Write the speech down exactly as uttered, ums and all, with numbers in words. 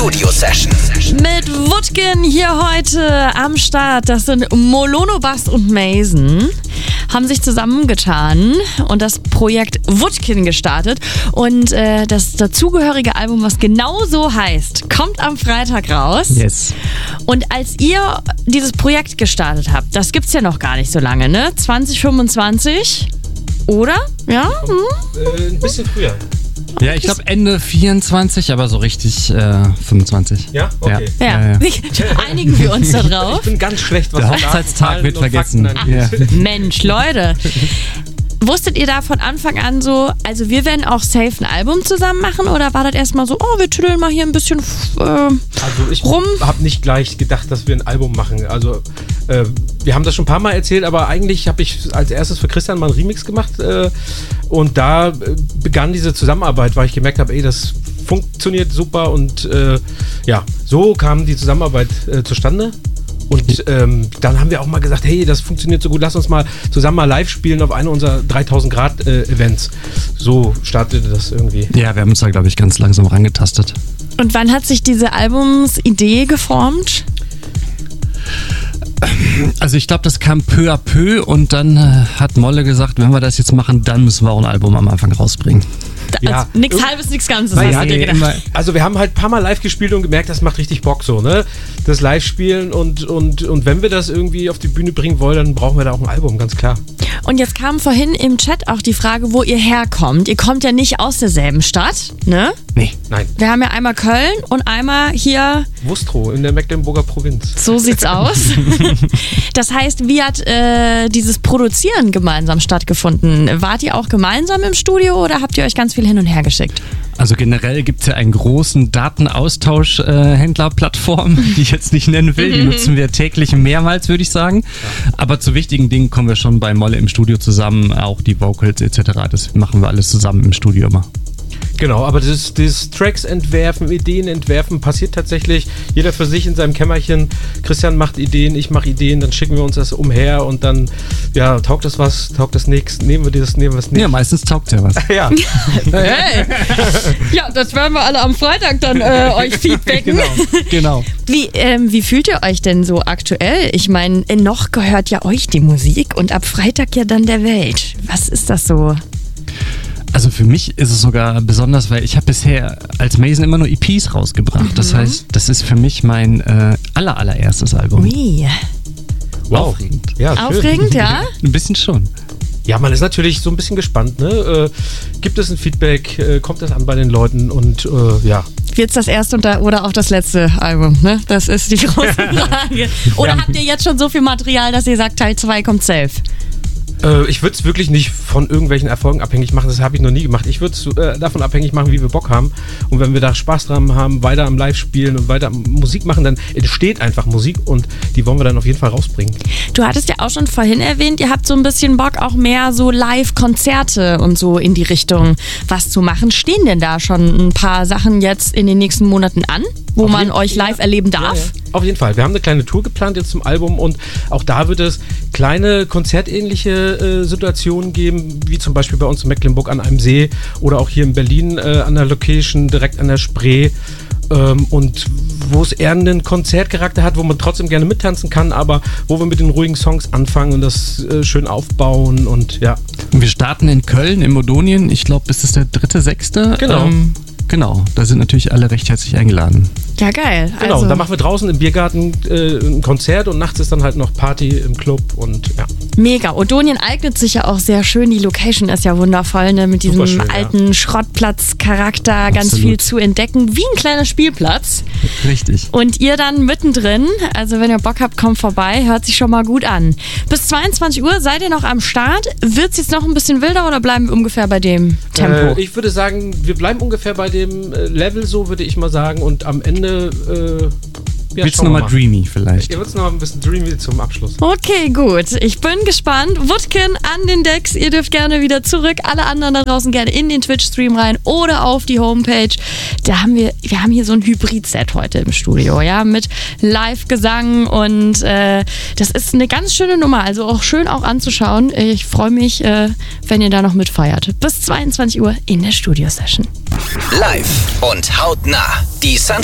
Studio Session. Mit Wutkin hier heute am Start. Das sind Molono Bass und Mason. Haben sich zusammengetan und das Projekt Wutkin gestartet. Und äh, das dazugehörige Album, was genau so heißt, kommt am Freitag raus. Yes. Und als ihr dieses Projekt gestartet habt, das gibt's ja noch gar nicht so lange, ne? zwanzig fünfundzwanzig, oder? Ja? Hm? Äh, ein bisschen früher. Ja, ich glaube Ende vierundzwanzig, aber so richtig äh, fünfundzwanzig. Ja? Okay. Ja, Ja, ja. einigen wir uns da drauf. Ich bin ganz schlecht, was Der Daten, Hochzeitstag Zahlen wird und vergessen. Fakten Ja. angeht. Mensch, Leute. Wusstet ihr da von Anfang an so, also wir werden auch safe ein Album zusammen machen, oder war das erstmal so, oh, wir tüdeln mal hier ein bisschen äh, Also ich rum? habe nicht gleich gedacht, dass wir ein Album machen. Also äh, wir haben das schon ein paar Mal erzählt, aber eigentlich habe ich als erstes für Christian mal einen Remix gemacht äh, und da äh, begann diese Zusammenarbeit, weil ich gemerkt habe, ey, das funktioniert super und äh, ja, so kam die Zusammenarbeit äh, zustande. Und ähm, dann haben wir auch mal gesagt, hey, das funktioniert so gut, lass uns mal zusammen mal live spielen auf einer unserer dreitausend Grad äh, Events. So startete das irgendwie. Ja, wir haben uns da, glaube ich, ganz langsam rangetastet. Und wann hat sich diese Albumsidee geformt? Also ich glaube, das kam peu à peu und dann äh, hat Molle gesagt, wenn wir das jetzt machen, dann müssen wir auch ein Album am Anfang rausbringen. Ja. Also, nix halbes, nix Ganzes, Naja, hast du dir nee, gedacht. immer- Also wir haben halt ein paar Mal live gespielt und gemerkt, das macht richtig Bock so, ne? Das Live-Spielen und, und, und wenn wir das irgendwie auf die Bühne bringen wollen, dann brauchen wir da auch ein Album, ganz klar. Und jetzt kam vorhin im Chat auch die Frage, wo ihr herkommt. Ihr kommt ja nicht aus derselben Stadt, ne? Nee. Nein, Wir haben ja einmal Köln und einmal hier, Wustrow in der Mecklenburger Provinz. so sieht's aus. Das heißt, wie hat äh, dieses Produzieren gemeinsam stattgefunden? Wart ihr auch gemeinsam im Studio oder habt ihr euch ganz viel hin und her geschickt? Also generell gibt es ja einen großen Datenaustausch-Händler-Plattform, die ich jetzt nicht nennen will. Die nutzen wir täglich mehrmals, würde ich sagen. Aber zu wichtigen Dingen kommen wir schon bei Molle im Studio zusammen, auch die Vocals et cetera. Das machen wir alles zusammen im Studio immer. Genau, aber das, das Tracks entwerfen, Ideen entwerfen passiert tatsächlich jeder für sich in seinem Kämmerchen. Christian macht Ideen, ich mache Ideen, dann schicken wir uns das umher und dann, ja, taugt das was, taugt das nichts, nehmen wir das, nehmen wir es nicht. Ja, meistens taugt ja was. Ja, Hey! Ja, das werden wir alle am Freitag dann äh, euch feedbacken. genau, genau. Wie, ähm, wie fühlt ihr euch denn so aktuell? Ich meine, noch gehört ja euch die Musik und ab Freitag ja dann der Welt. Was ist das so? Also für mich ist es sogar besonders, weil ich habe bisher als Mason immer nur E Ps rausgebracht. Das heißt, das ist für mich mein äh, aller, allererstes Album. Ui. wow. Aufregend. Ja, schön. Aufregend, ja? Ein bisschen schon. Ja, man ist natürlich so ein bisschen gespannt, ne? Äh, gibt es ein Feedback, äh, kommt das an bei den Leuten und äh, ja. Wird's das erste und da, oder auch das letzte Album, ne? Das ist die große Frage. Oder habt ihr jetzt schon so viel Material, dass ihr sagt, Teil zwei kommt safe? Äh, ich würde es wirklich nicht von irgendwelchen Erfolgen abhängig machen, das habe ich noch nie gemacht. Ich würde es äh, davon abhängig machen, wie wir Bock haben. Und wenn wir da Spaß dran haben, weiter am Live spielen und weiter Musik machen, dann entsteht einfach Musik und die wollen wir dann auf jeden Fall rausbringen. Du hattest ja auch schon vorhin erwähnt, ihr habt so ein bisschen Bock, auch mehr so Live-Konzerte und so in die Richtung was zu machen. Stehen denn da schon ein paar Sachen jetzt in den nächsten Monaten an, wo Auf man jeden- euch live erleben darf? Ja, ja. Auf jeden Fall. Wir haben eine kleine Tour geplant jetzt zum Album und auch da wird es kleine konzertähnliche äh, Situationen geben, wie zum Beispiel bei uns in Mecklenburg an einem See oder auch hier in Berlin äh, an der Location direkt an der Spree. Ähm, und wo es eher einen Konzertcharakter hat, wo man trotzdem gerne mittanzen kann, aber wo wir mit den ruhigen Songs anfangen und das äh, schön aufbauen und ja. Und wir starten in Köln, in Modonien. Ich glaube, bis ist der dritte, sechste. Genau. Ähm, genau, da sind natürlich alle recht herzlich eingeladen. Ja, geil. Genau, Also, und da machen wir draußen im Biergarten äh, ein Konzert und nachts ist dann halt noch Party im Club und ja. mega. Odonien eignet sich ja auch sehr schön. Die Location ist ja wundervoll, ne? Mit diesem Superschön, ja. alten Schrottplatz-Charakter, ganz Absolut. viel zu entdecken, wie ein kleiner Spielplatz. Richtig. Und ihr dann mittendrin, also wenn ihr Bock habt, kommt vorbei, hört sich schon mal gut an. Bis zweiundzwanzig Uhr seid ihr noch am Start. Wird's jetzt noch ein bisschen wilder oder bleiben wir ungefähr bei dem Tempo? Äh, ich würde sagen, wir bleiben ungefähr bei dem äh, Level, so würde ich mal sagen. Und am Ende äh, ja, Wird's schauen wir nochmal mal. dreamy vielleicht? Ihr wird's noch ein bisschen dreamy zum Abschluss. Okay, gut. Ich bin gespannt. Wutkin an den Decks. Ihr dürft gerne wieder zurück. Alle anderen da draußen gerne in den Twitch-Stream rein oder auf die Homepage. Da haben wir, wir haben hier so ein Hybrid-Set heute im Studio, ja, mit Live-Gesang und äh, das ist eine ganz schöne Nummer. Also auch schön auch anzuschauen. Ich freue mich, äh, wenn ihr da noch mitfeiert. Bis zweiundzwanzig Uhr in der Studio-Session. Live und hautnah. Die Sunshine